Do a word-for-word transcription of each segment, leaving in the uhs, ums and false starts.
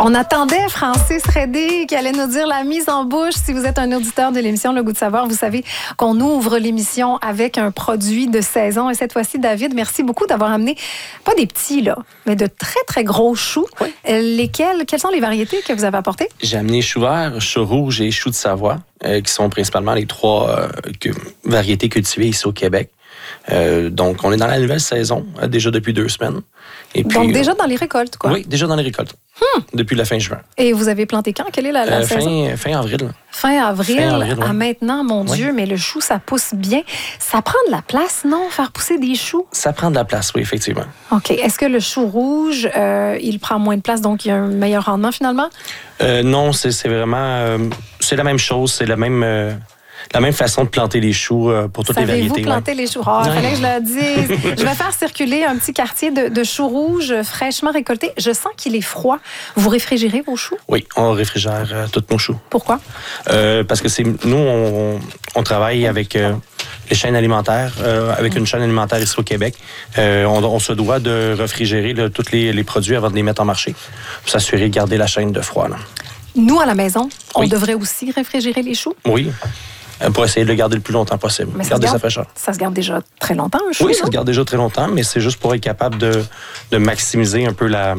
On attendait Francis Redé qui allait nous dire la mise en bouche. Si vous êtes un auditeur de l'émission Le Goût de savoir, vous savez qu'on ouvre l'émission avec un produit de saison. Et cette fois-ci, David, merci beaucoup d'avoir amené, pas des petits, là, mais de très, très gros choux. Oui. Lesquels, quelles sont les variétés que vous avez apportées? J'ai amené choux verts, choux rouges et choux de Savoie, euh, qui sont principalement les trois euh, que, variétés cultivées ici au Québec. Euh, donc, on est dans la nouvelle saison, euh, déjà depuis deux semaines. Et puis, donc, déjà euh, dans les récoltes, quoi? Oui, déjà dans les récoltes. Hmm. Depuis la fin juin. Et vous avez planté quand? Quelle est la, la euh, saison? Fin, fin avril. Fin avril. Fin avril, ouais. À maintenant, mon oui. Dieu, mais le chou, ça pousse bien. Ça prend de la place, non? Faire pousser des choux? Ça prend de la place, oui, effectivement. OK. Est-ce que le chou rouge, euh, il prend moins de place, donc il y a un meilleur rendement, finalement? Euh, non, c'est, c'est vraiment... Euh, c'est la même chose, c'est la même... Euh, La même façon de planter les choux euh, pour toutes Savez-vous les variétés. planter ouais. les choux? Oh, il fallait que je le dise. Je vais faire circuler un petit quartier de, de choux rouges fraîchement récoltés. Je sens qu'il est froid. Vous réfrigérez vos choux? Oui, on réfrigère euh, tous nos choux. Pourquoi? Euh, parce que c'est nous, on, on travaille avec euh, les chaînes alimentaires, euh, avec une chaîne alimentaire ici au Québec. Euh, on, on se doit de réfrigérer là, tous les, les produits avant de les mettre en marché pour s'assurer de garder la chaîne de froid. Là. Nous, à la maison, on oui. devrait aussi réfrigérer les choux? Oui. Pour essayer de le garder le plus longtemps possible. Mais garder garde, sa fraîcheur. Ça se garde déjà très longtemps, un chou? Oui, non? ça se garde déjà très longtemps, mais c'est juste pour être capable de, de maximiser un peu la,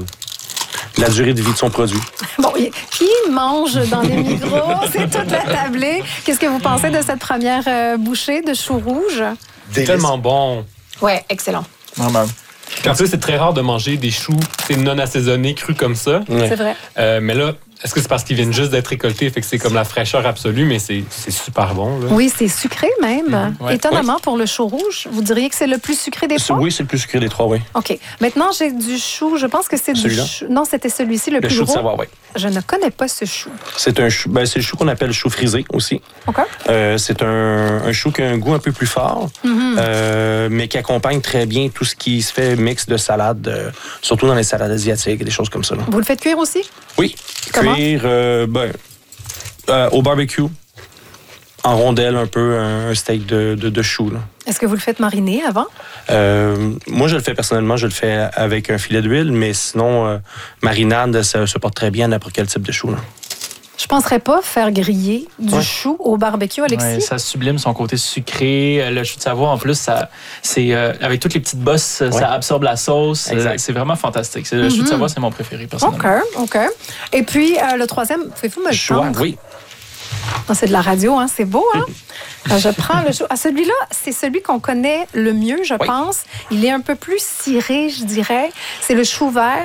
la durée de vie de son produit. Bon, qui mange dans les micros? C'est toute la tablée. Qu'est-ce que vous pensez de cette première euh, bouchée de chou rouge? C'est tellement bon. Ouais, excellent. Vraiment. Quand tu sais, c'est très rare de manger des choux non assaisonnés, crus comme ça. Ouais. C'est vrai. Euh, mais là, est-ce que c'est parce qu'ils viennent juste d'être récoltés, fait que c'est comme la fraîcheur absolue, mais c'est, c'est super bon. Là. Oui, c'est sucré même. Mm-hmm. Ouais. Étonnamment, pour le chou rouge, vous diriez que c'est le plus sucré des trois? Oui, c'est le plus sucré des trois, oui. OK. Maintenant, j'ai du chou. Je pense que c'est Celui-là? du chou. Non, c'était celui-ci, le, Le plus chou gros. de Savoie, oui. Je ne connais pas ce chou. C'est un chou, ben, c'est le chou qu'on appelle chou frisé aussi. OK. Euh, c'est un, un chou qui a un goût un peu plus fort, Mm-hmm. euh, mais qui accompagne très bien tout ce qui se fait mix de salade, euh, surtout dans les salades asiatiques et des choses comme ça. Là. Vous le faites cuire aussi? Oui. Comment? Cuire euh, ben, euh, au barbecue, en rondelle un peu, un, un steak de, de, de chou. Là. Est-ce que vous le faites mariner avant? Euh, moi, je le fais personnellement, je le fais avec un filet d'huile, mais sinon, euh, marinade, ça se porte très bien à n'importe quel type de chou. Là. Je penserais pas faire griller du Ouais. chou au barbecue, Alexis. Ouais, ça sublime son côté sucré. Le chou de Savoie, en plus, ça, c'est, euh, avec toutes les petites bosses, ouais. ça absorbe la sauce. Exact. C'est vraiment fantastique. C'est, le mm-hmm. chou de Savoie, c'est mon préféré, personnellement. OK, OK. Et puis, euh, le troisième, pouvez-vous me le Choix, prendre? oui. Non, c'est de la radio, hein? C'est beau, hein? Je prends le chou. Ah, celui-là, c'est celui qu'on connaît le mieux, je oui. pense. Il est un peu plus ciré, je dirais. C'est le chou vert.